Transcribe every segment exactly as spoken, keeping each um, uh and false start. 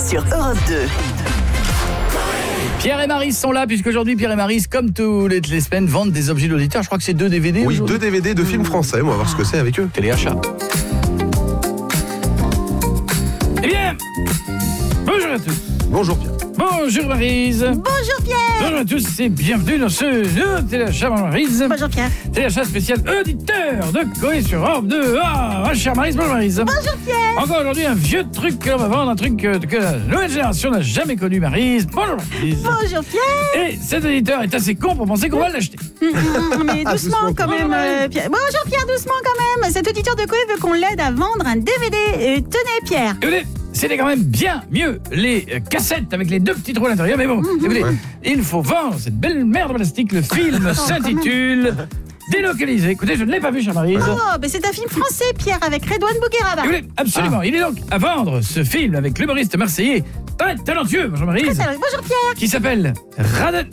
sur Europe deux. Pierre et Maryse sont là, puisqu'aujourd'hui Pierre et Maryse, comme tous les, les semaines, vendent des objets d'auditeurs. Je crois que c'est deux D V D. Oui, deux D V D de films français. On va voir ce que c'est avec eux. Téléachat. Eh bien, bonjour à tous. Bonjour Pierre. Bonjour Maryse. Bonjour Pierre. Bonjour à tous et bienvenue dans ce nouveau Téléachat Maryse. Bonjour Pierre. Téléachat spécial auditeur de Coé sur Europe deux. Ah, ma chère Maryse, bonjour Maryse. Bonjour Pierre. Encore aujourd'hui un vieux truc que l'on va vendre, un truc que, que la nouvelle génération n'a jamais connu, Maryse. Bonjour Maryse. Bonjour Pierre. Et cet auditeur est assez con pour penser qu'on va l'acheter. Mais doucement, doucement quand même euh, Pierre. Bonjour Pierre, doucement quand même. Cet auditeur de Coé veut qu'on l'aide à vendre un D V D. Euh, tenez Pierre. Écoutez, c'était quand même bien mieux les euh, cassettes avec les deux petits trous à l'intérieur. Mais bon, Mm-hmm. écoutez, Ouais. il faut vendre cette belle merde plastique. Le film s'intitule Délocalisé. Écoutez, je ne l'ai pas vu, chère Maryse. Oh, ben c'est un film français Pierre avec Redouane Bougueraba. Écoutez, absolument. Il est donc à vendre, ce film, avec l'humoriste marseillais très talentueux, bonjour Maryse, Bonjour Pierre. qui s'appelle Rad...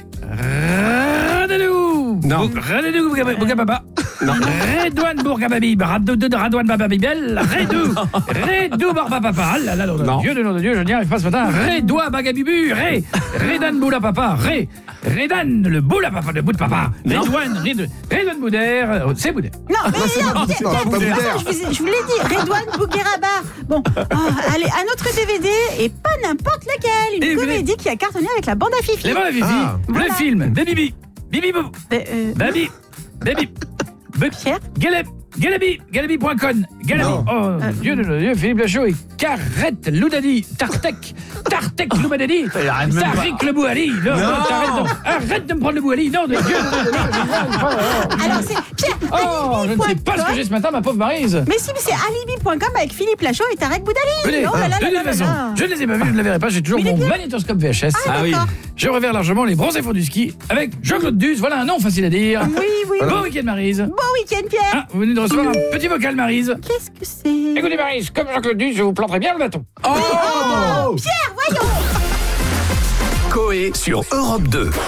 Radadou Non. Radadou Bougaba- Bougababa. Redouane Bourgababib, Radou- Radouane Bababibel, Redou, Redou Barbapapa, ah là là, nom de Non. Dieu, de nom de Dieu, je n'y arrive pas ce matin, Redoua Bagabibu, Ré, Redan Boula Papa, Ré, Redan le Boula Papa, le bout de papa, Redouane, Redouane, Redouane Boudère, euh, c'est Boudère. Non, mais Non, c'est non, pas- Pierre, non, Pierre, c'est pas Pierre, Boudère. je vous, ai- je vous l'ai dit, Redouane Bougueraba. Bon, oh, allez, un autre D V D et pas n'importe lequel. Une Et vous comédie qui a cartonné avec la bande à Fifi. Les mains à Fifi, Ah. le Voilà. film, Baby Bibi, Bibi Boubou, Euh, euh, Baby, Baby, Baby, Pierre. Galeb, Galabi, Galabi point com, Galabi, Non. oh, Dieu de Dieu, Philippe Lachaud et Carrette Loudadi, Tartek, Tartek Loubadadi, Tariq le Bouali, non, non, t'arrêtes, non, arrête de me prendre le Bouali, non, de Dieu. Alors c'est Pierre. Oh, je ne sais pas ce que j'ai ce matin, ma pauvre Maryse. Mais si, mais c'est alibi point com avec Philippe Lachaud et Tarek Boudali. Venez, Oh là là de là toute là façon, là. je ne les ai pas vus, je ne les verrai pas, j'ai toujours Mais il mon est bien. magnétoscope V H S. Ah, d'accord. Je reverrai largement les bronzés fonds du ski avec Jean-Claude Duss, voilà un nom facile à dire. Oui, oui, oui. Bon week-end Maryse. Bon week-end, Pierre. Ah, vous venez de recevoir un petit vocal Maryse. Qu'est-ce que c'est? Écoutez Maryse, comme Jean-Claude Duss, je vous planterai bien le bâton. Oh Pierre, voyons. Coé sur Europe deux.